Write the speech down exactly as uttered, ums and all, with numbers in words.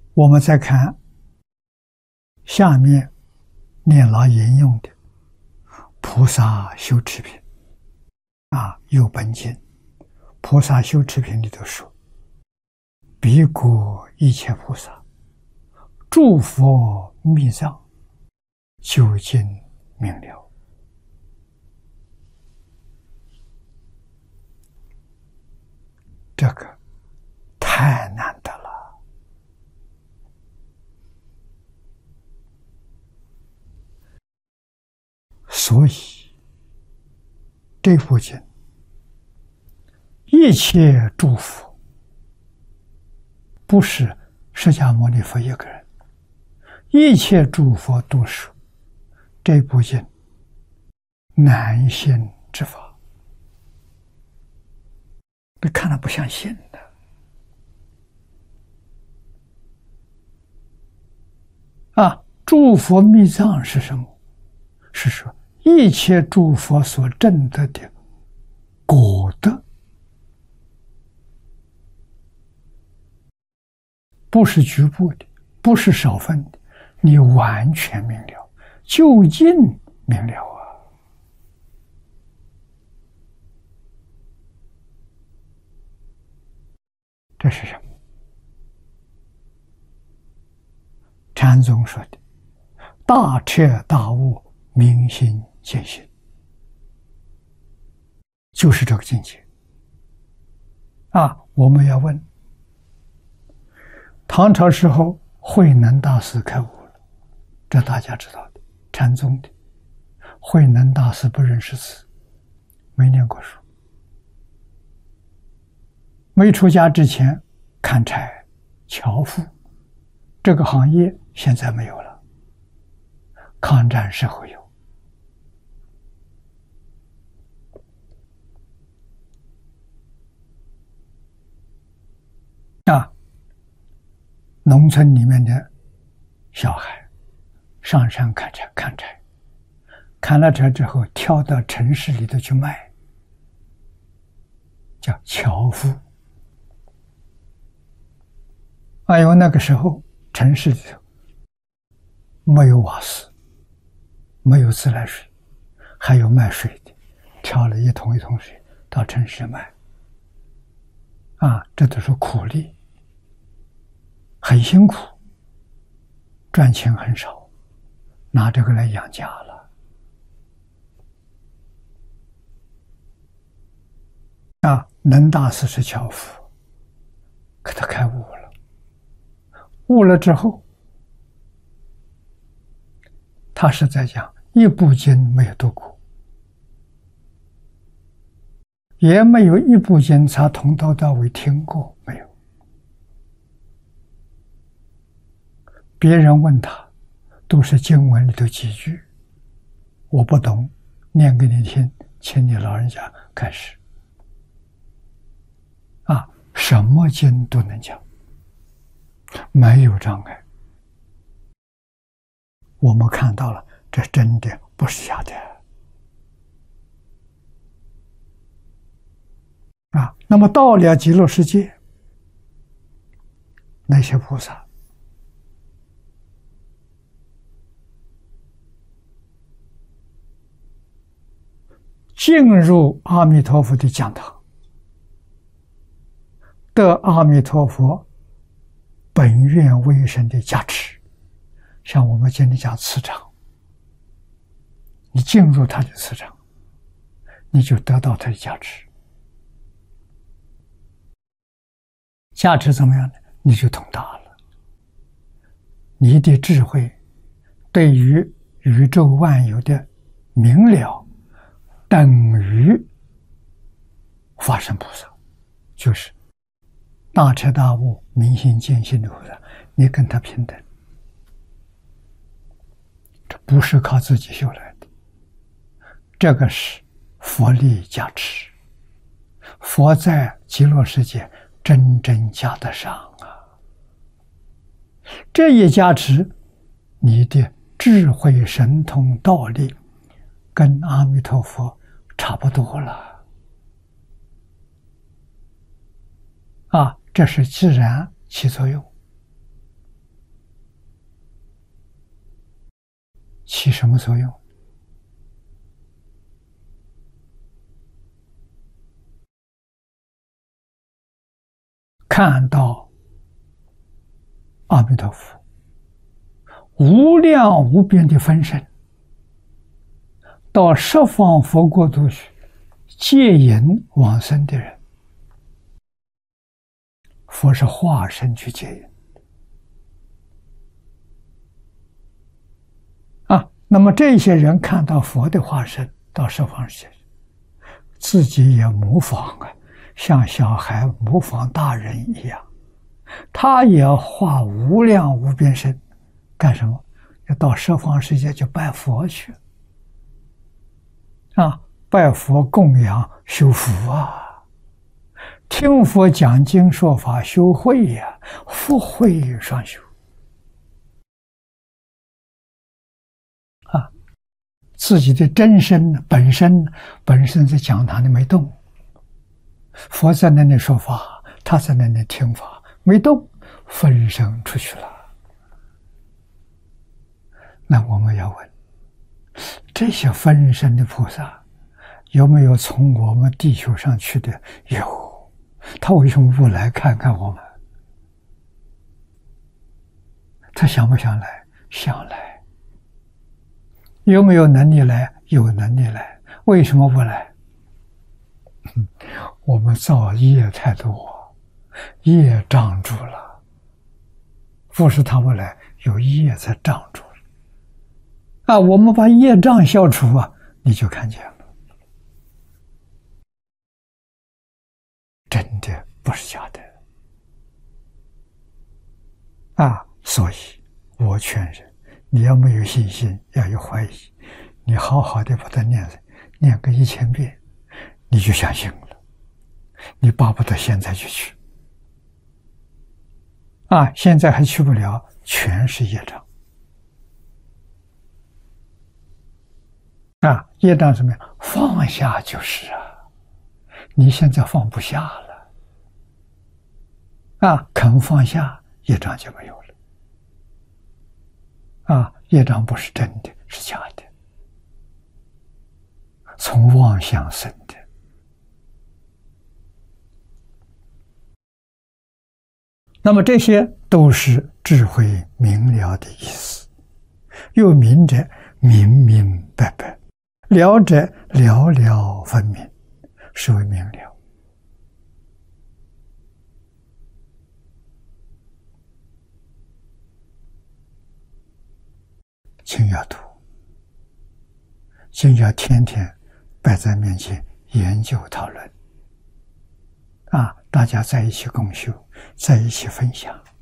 我们再看下面念老引用的菩萨修持品啊，有本经菩萨修持品里头说，彼国一切菩萨诸佛密藏，究竟明了。这个太难得了。所以这部经一切诸佛，不是释迦牟尼佛一个人，一切诸佛都说这部经难信之法。你看了不相信的啊！诸佛密藏是什么？是说一切诸佛所证得的果德，不是局部的，不是少分的，你完全明了，究竟明了啊！这是什么？禅宗说的大彻大悟，明心见性，就是这个境界啊！我们要问，唐朝时候慧能大师开悟了，这大家知道的，禅宗的。慧能大师不认识字，没念过书，没出家之前砍柴樵夫这个行业现在没有了，抗战时候有啊。农村里面的小孩上山砍柴，砍柴砍了柴之后跳到城市里头去卖，叫樵夫。哎呦，那个时候城市里头没有瓦斯，没有自来水，还有卖水的，挑了一桶一桶水到城市卖啊，这都是苦力，很辛苦，赚钱很少，拿这个来养家了啊。能大师是樵夫，可他开悟了，悟了之后，他是在讲一部经没有读过，也没有一部经他从头到尾听过，没有。别人问他都是经文里头几句，我不懂，念给你听，请你老人家开始啊，什么经都能讲，没有障碍。我们看到了，这真的不是假的啊。那么到了极乐世界，那些菩萨进入阿弥陀佛的讲堂，得阿弥陀佛本愿威神的加持，像我们今天讲磁场，你进入他的磁场，你就得到他的加持。加持怎么样呢？你就通达了，你的智慧对于宇宙万有的明了，等于法身菩萨，就是大彻大悟、明心见性的菩萨，你跟他平等。这不是靠自己修来的，这个是佛力加持，佛在极乐世界真正加得上啊！这一加持，你的智慧神通道力跟阿弥陀佛差不多了啊！这是自然起作用起什么作用？看到阿弥陀佛无量无边的分身，到十方佛国度去接引往生的人，佛是化身去接引啊。那么这些人看到佛的化身到十方世界，自己也模仿啊，像小孩模仿大人一样，他也化无量无边身，干什么？要到十方世界去拜佛去啊！拜佛供养修福啊，听佛讲经说法修慧呀、啊，福慧双修啊！自己的真身本身本身在讲堂里没动，佛在那里说法，他在那里听法，没动，分身出去了。那我们要问，这些分身的菩萨有没有从我们地球上去的？有，他为什么不来看看我们？他想不想来？想来。有没有能力来？有能力来。为什么不来？我们造业太多，业障住了。不是他不来，有业才障住了。啊，我们把业障消除啊，你就看见了。真的不是假的。啊，所以我劝人，你要没有信心，要有怀疑，你好好的把它念念个一千遍，你就相信了。你巴不得现在就去。啊，现在还去不了，全是业障。啊，业障什么呀？放下就是啊，你现在放不下了，啊，肯放下，业障就没有了。啊，业障不是真的，是假的，从妄想生的。那么这些都是智慧明了的意思，又明者明明白白，了者了了分明，是为明了。请要读，请要天天摆在面前研究讨论，啊，大家在一起共修，在一起分享。